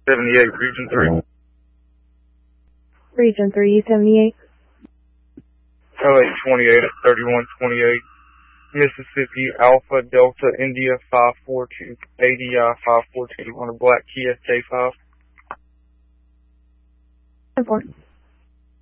78, Region 3. Region 3, 78. LA 28 at 3128. Mississippi Alpha Delta India 542. ADI 542 on a black Kia K5. 10-4.